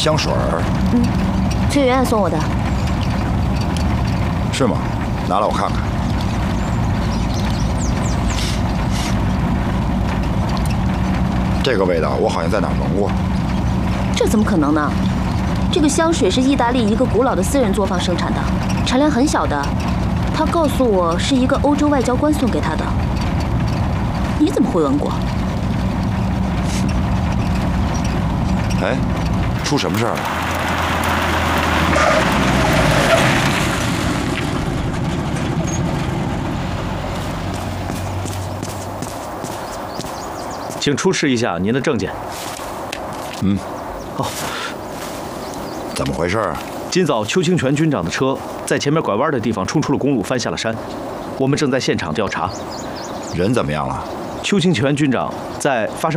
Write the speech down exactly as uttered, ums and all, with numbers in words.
香水儿。 嗯，崔媛媛送我的。 是吗？拿来我看看。这个味道我好像在哪儿闻过。 这怎么可能呢？这个香水是意大利一个古老的私人作坊生产的，产量很小的。他告诉我是一个欧洲外交官送给他的。你怎么会闻过？ 哎，出什么事儿了？ 请出示一下您的证件。 嗯。 哦。 怎么回事啊？ 今早邱清泉军长的车在前面拐弯的地方冲出了公路，翻下了山。我们正在现场调查。 人怎么样了？ 邱清泉军长在发生